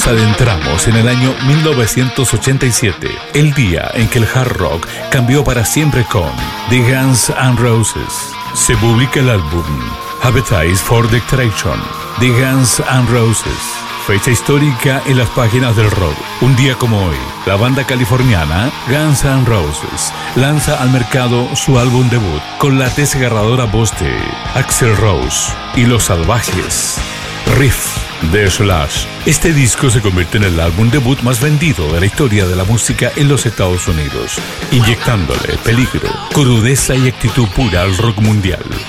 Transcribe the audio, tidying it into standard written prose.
Nos adentramos en el año 1987, el día en que el hard rock cambió para siempre con The Guns N' Roses. Se publica el álbum Appetite for Destruction, The Guns N' Roses. Fecha histórica en las páginas del rock. Un día como hoy, la banda californiana Guns N' Roses lanza al mercado su álbum debut con la desgarradora voz de Axl Rose y Los Salvajes. Riff de Slash. Este disco se convierte en el álbum debut más vendido de la historia de la música en los Estados Unidos, inyectándole peligro, crudeza y actitud pura al rock mundial.